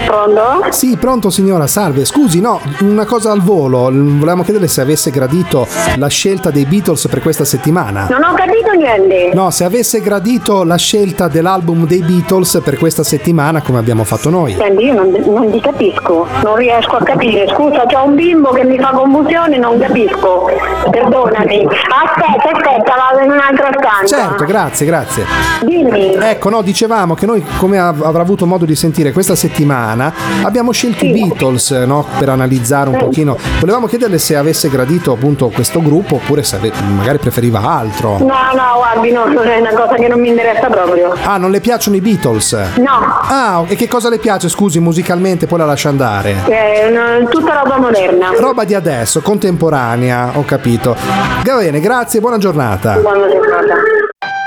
Pronto? Sì, pronto signora, salve. Scusi, no, una cosa al volo. Volevamo chiederle se avesse gradito la scelta dei Beatles per questa settimana. Non ho capito niente. No, se avesse gradito la scelta dell'album dei Beatles per questa settimana come abbiamo fatto noi. Senti, io non ti capisco, non riesco a capire. Scusa, c'ho un bimbo che mi fa confusione, non capisco. Perdonami. Aspetta, vado in un'altra stanza. Certo, grazie. Dimmi. Ecco, no, dicevamo che noi, come avrà avuto modo di sentire questa settimana, abbiamo scelto i Beatles, no, per analizzare un pochino. Volevamo chiederle se avesse gradito appunto questo gruppo oppure se magari preferiva altro. No, guardi, no, è una cosa che non mi interessa proprio. Ah, non le piacciono i Beatles? No. Ah, e che cosa le piace, scusi, musicalmente, poi la lascia andare? Tutta roba moderna. Roba di adesso, contemporanea, ho capito. Va bene, grazie, buona giornata. Buona giornata.